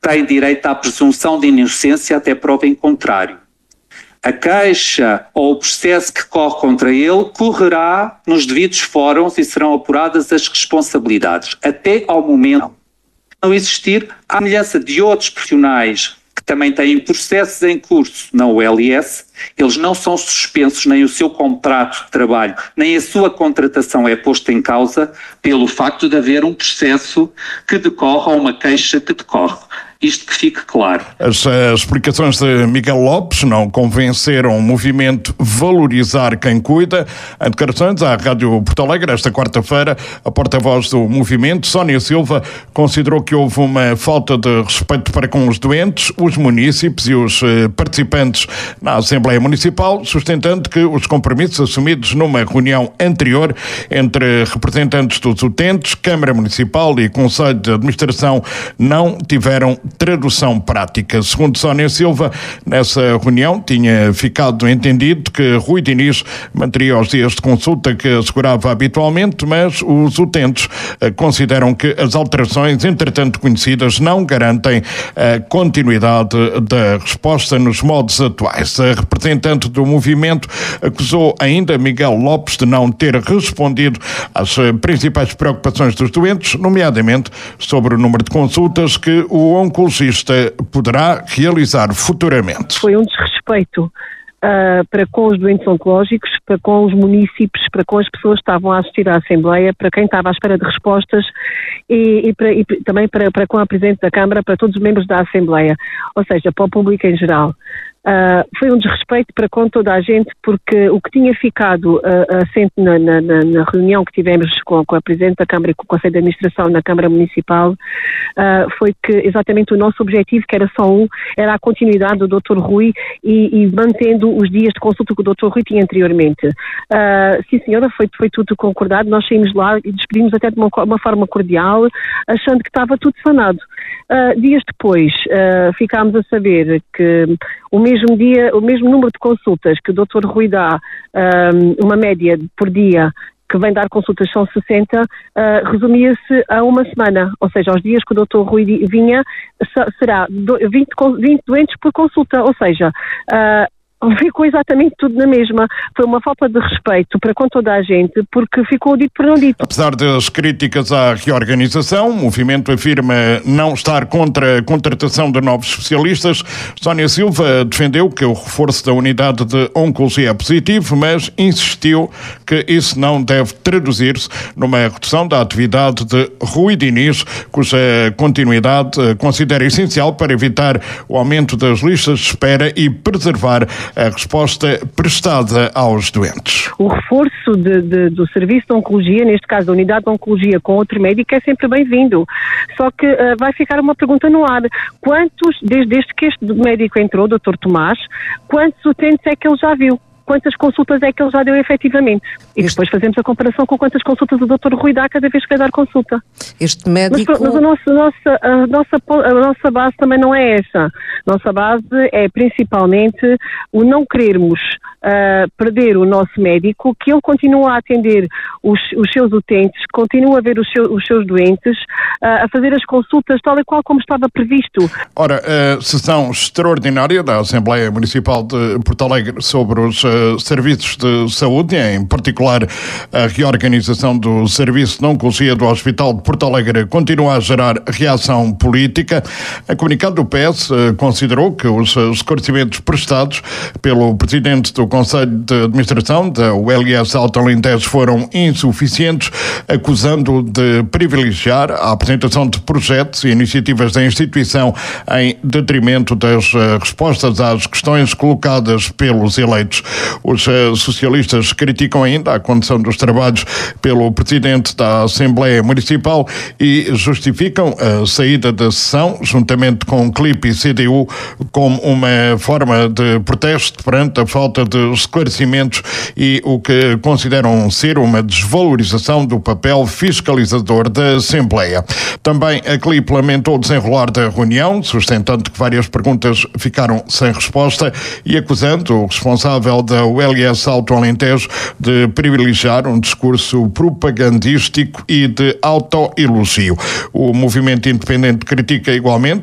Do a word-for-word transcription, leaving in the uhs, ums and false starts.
tem direito à presunção de inocência até prova em contrário. A queixa ou o processo que corre contra ele correrá nos devidos fóruns e serão apuradas as responsabilidades, até ao momento não existir a semelhança de outros profissionais que também têm processos em curso na U L S, eles não são suspensos, nem o seu contrato de trabalho, nem a sua contratação é posta em causa pelo facto de haver um processo que decorre ou uma queixa que decorre. Isto que fique claro. As, as explicações de Miguel Lopes não convenceram o movimento Valorizar Quem Cuida. Em declarações à Rádio Porto Alegre, esta quarta-feira, a porta-voz do movimento, Sónia Silva, considerou que houve uma falta de respeito para com os doentes, os munícipes e os eh, participantes na Assembleia Municipal, sustentando que os compromissos assumidos numa reunião anterior entre representantes dos utentes, Câmara Municipal e Conselho de Administração não tiveram tradução prática. Segundo Sónia Silva, nessa reunião tinha ficado entendido que Rui Diniz manteria os dias de consulta que assegurava habitualmente, mas os utentes consideram que as alterações, entretanto conhecidas, não garantem a continuidade da resposta nos moldes atuais. A representante do movimento acusou ainda Miguel Lopes de não ter respondido às principais preocupações dos doentes, nomeadamente sobre o número de consultas que o oncologista poderá realizar futuramente. Foi um desrespeito uh, para com os doentes oncológicos, para com os munícipes, para com as pessoas que estavam a assistir à Assembleia, para quem estava à espera de respostas e, e, para, e também para, para com a Presidente da Câmara, para todos os membros da Assembleia, ou seja, para o público em geral. Uh, foi um desrespeito para com toda a gente, porque o que tinha ficado uh, assente na, na, na reunião que tivemos com, com a Presidente da Câmara e com o Conselho de Administração na Câmara Municipal uh, foi que exatamente o nosso objetivo, que era só um, era a continuidade do doutor Rui e, e mantendo os dias de consulta que o doutor Rui tinha anteriormente. Uh, sim senhora, foi, foi tudo concordado, nós saímos lá e despedimos até de uma, uma forma cordial, achando que estava tudo sanado. Uh, dias depois uh, ficámos a saber que o mesmo dia, o mesmo número de consultas que o doutor Rui dá, um, uma média por dia, que vem dar consultas são sessenta, uh, resumia-se a uma semana, ou seja, aos dias que o doutor Rui vinha, será vinte, vinte doentes por consulta, ou seja, uh, ficou exatamente tudo na mesma. Foi uma falta de respeito para com toda a gente, porque ficou dito por não dito. Apesar das críticas à reorganização, o movimento afirma não estar contra a contratação de novos especialistas. Sónia Silva defendeu que o reforço da unidade de oncologia é positivo, mas insistiu que isso não deve traduzir-se numa redução da atividade de Rui Diniz, cuja continuidade considera essencial para evitar o aumento das listas de espera e preservar a resposta prestada aos doentes. O reforço de, de, do serviço de oncologia, neste caso da unidade de oncologia com outro médico, é sempre bem-vindo. Só que uh, vai ficar uma pergunta no ar. Quantos, desde, desde que este médico entrou, o doutor Tomás, quantos utentes é que ele já viu? Quantas consultas é que ele já deu efetivamente? E este... depois fazemos a comparação com quantas consultas o doutor Rui dá cada vez que vai dar consulta. Este médico... Mas, mas a, nossa, a, nossa, a, nossa, a nossa base também não é essa. A nossa base é principalmente o não querermos uh, perder o nosso médico, que ele continua a atender os, os seus utentes, continua a ver os, seu, os seus doentes, uh, a fazer as consultas tal e qual como estava previsto. Ora, a sessão extraordinária da Assembleia Municipal de Porto Alegre sobre os serviços de saúde, em particular a reorganização do serviço de oncologia do Hospital de Porto Alegre, continua a gerar reação política. A comunicado do P S considerou que os esclarecimentos prestados pelo Presidente do Conselho de Administração da U L S Alto Alentejo foram insuficientes, acusando de privilegiar a apresentação de projetos e iniciativas da instituição em detrimento das respostas às questões colocadas pelos eleitos. Os uh, socialistas criticam ainda a condução dos trabalhos pelo Presidente da Assembleia Municipal e justificam a saída da sessão, juntamente com o C L I P e C D U, como uma forma de protesto perante a falta de esclarecimentos e o que consideram ser uma desvalorização do papel fiscalizador da Assembleia. Também a C L I P lamentou o desenrolar da reunião, sustentando que várias perguntas ficaram sem resposta e acusando o responsável da U L S Alto Alentejo de privilegiar um discurso propagandístico e de autoelogio. O movimento independente critica igualmente